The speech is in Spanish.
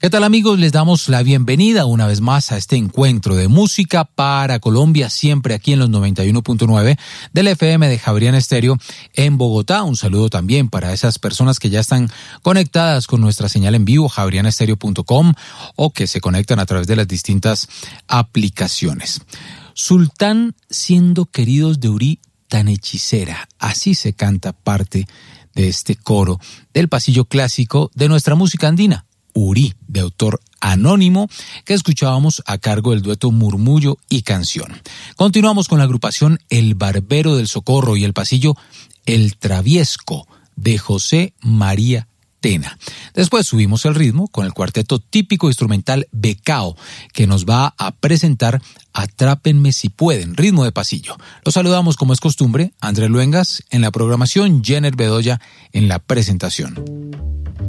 ¿Qué tal, amigos? Les damos la bienvenida una vez más a este encuentro de música para Colombia, siempre aquí en los 91.9 del FM de Javeriana Estéreo en Bogotá. Un saludo también para esas personas que ya están conectadas con nuestra señal en vivo, javerianestereo.com, o que se conectan a través de las distintas aplicaciones. Sultán siendo queridos de Uri tan hechicera, así se canta parte de este coro del pasillo clásico de nuestra música andina. Uri, de autor anónimo, que escuchábamos a cargo del dueto Murmullo y Canción. Continuamos con la agrupación El Barbero del Socorro y el pasillo El Traviesco, de José María Tena. Después subimos el ritmo con el cuarteto típico instrumental Becao, que nos va a presentar Atrápenme si pueden, ritmo de pasillo. Los saludamos como es costumbre, Andrés Luengas en la programación, Jenner Bedoya en la presentación.